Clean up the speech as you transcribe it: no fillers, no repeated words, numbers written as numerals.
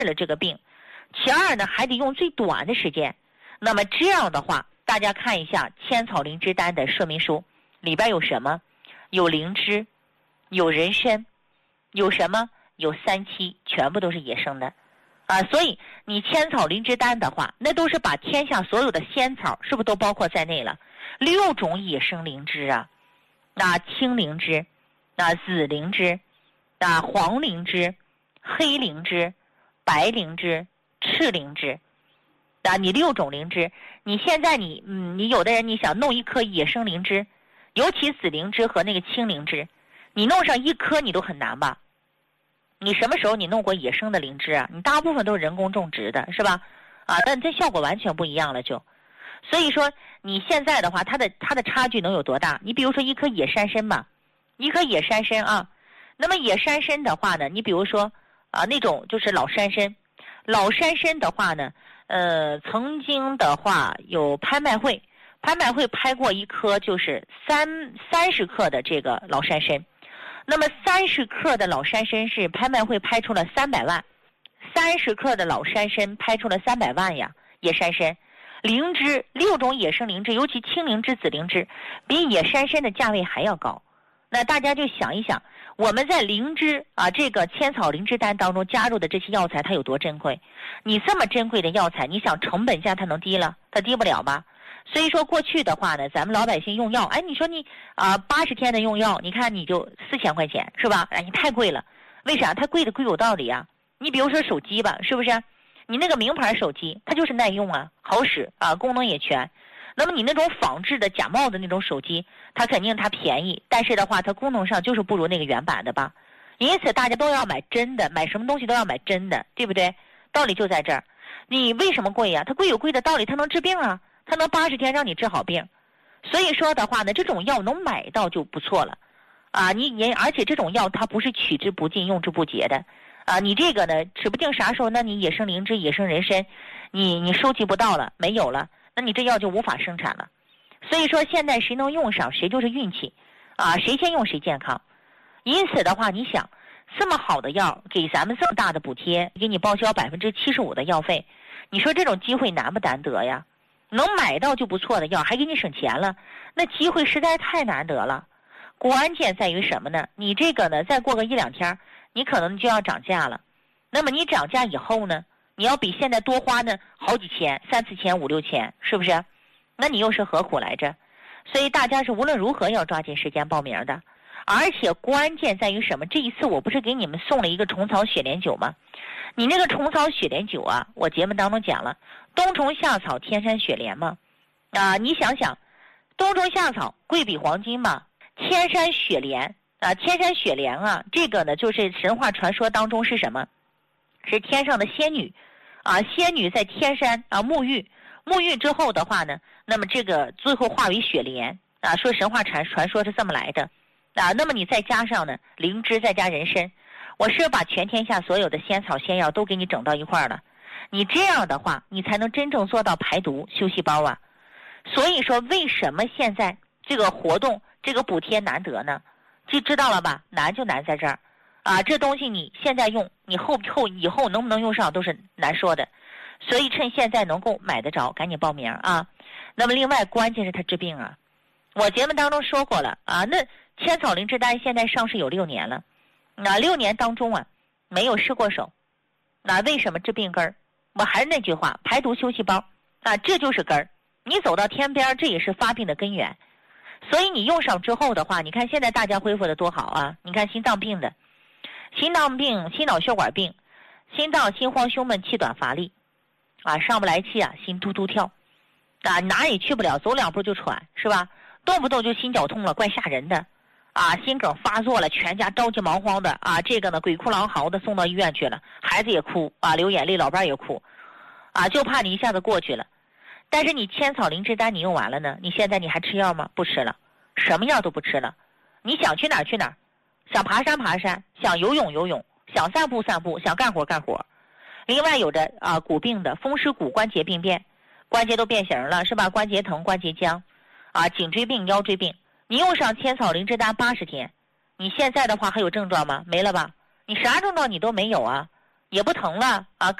了这个病，其二呢还得用最短的时间。那么这样的话，大家看一下千草灵芝丹的说明书里边有什么？有灵芝，有人参，有什么？有三七，全部都是野生的啊。所以你千草灵芝丹的话，那都是把天下所有的仙草是不是都包括在内了？6种野生灵芝啊，青灵芝，紫灵芝，黄灵芝，黑灵芝，白灵芝，赤灵芝，你6种灵芝。你现在你有的人你想弄一颗野生灵芝，尤其紫灵芝和那个青灵芝，你弄上一颗你都很难吧？你什么时候你弄过野生的灵芝啊？你大部分都是人工种植的，是吧？但这效果完全不一样了就。所以说你现在的话，它的差距能有多大？你比如说一颗野山参吧，一颗野山参啊，那么野山参的话呢，你比如说那种就是老山参，老山参的话呢，曾经的话有拍卖会拍过一颗就是30克的这个老山参。那么30克的老山参是拍卖会拍出了300万，30克的老山参拍出了300万呀！野山参、灵芝6种野生灵芝，尤其青灵芝、紫灵芝，比野山参的价位还要高。那大家就想一想，我们在灵芝这个千草灵芝丹当中加入的这些药材，它有多珍贵？你这么珍贵的药材，你想成本价它能低了？它低不了吧？所以说过去的话呢，咱们老百姓用药，你说你80天的用药，你看你就4000块钱是吧？你太贵了。为啥？它贵的贵有道理啊。你比如说手机吧，是不是？你那个名牌手机，它就是耐用啊，好使啊，功能也全。那么你那种仿制的假冒的那种手机，它肯定它便宜，但是的话它功能上就是不如那个原版的吧。因此大家都要买真的，买什么东西都要买真的，对不对？道理就在这儿。你为什么贵呀？它贵有贵的道理，它能治病啊，它能80天让你治好病。所以说的话呢，这种药能买到就不错了而且这种药它不是取之不尽用之不竭的你这个呢指不定啥时候，那你野生灵芝、野生人参你收集不到了，没有了，那你这药就无法生产了。所以说现在谁能用上谁就是运气谁先用谁健康。因此的话，你想这么好的药给咱们这么大的补贴，给你报销75%的药费，你说这种机会难不难得呀？能买到就不错的药，还给你省钱了，那机会实在太难得了。关键在于什么呢？你这个呢，再过个1-2天，你可能就要涨价了。那么你涨价以后呢，你要比现在多花呢好几千，3-4千、5-6千，是不是？那你又是何苦来着？所以大家是无论如何要抓紧时间报名的。而且关键在于什么？这一次我不是给你们送了一个虫草雪莲酒吗？你那个虫草雪莲酒我节目当中讲了，冬虫夏草天山雪莲嘛你想想，冬虫夏草贵比黄金嘛，天山雪莲天山雪莲这个呢就是神话传说当中是什么？是天上的仙女仙女在天山沐浴之后的话呢，那么这个最后化为雪莲说神话传说是这么来的那么你再加上呢灵芝，再加人参，我是把全天下所有的仙草仙药都给你整到一块儿了。你这样的话，你才能真正做到排毒修细胞所以说为什么现在这个活动这个补贴难得呢？就知道了吧？难就难在这儿这东西你现在用，你以后能不能用上都是难说的。所以趁现在能够买得着，赶紧报名那么另外关键是它治病我节目当中说过了那千草灵芝丹现在上市有6年了6年当中没有失过手。为什么治病根儿？我还是那句话，排毒修细胞这就是根儿。你走到天边，这也是发病的根源。所以你用上之后的话，你看现在大家恢复的多好你看心脏病的，心脏病、心脑血管病，心脏心慌、胸闷、气短乏力上不来气心突突跳哪也去不了，走2步就喘，是吧？动不动就心绞痛了，怪吓人的心梗发作了，全家着急忙慌的这个呢鬼哭狼嚎的送到医院去了，孩子也哭流眼泪，老伴也哭就怕你一下子过去了。但是你千草灵芝丹你用完了呢，你现在你还吃药吗？不吃了，什么药都不吃了。你想去哪儿去哪儿，想爬山爬山，想游泳游泳，想散步散步，想干活干活。另外有的骨病的风湿骨关节病变，关节都变形了，是吧？关节疼、关节僵颈椎病、腰椎病，你用上千草灵芝丹80天，你现在的话还有症状吗？没了吧？你啥症状你都没有也不疼了啊。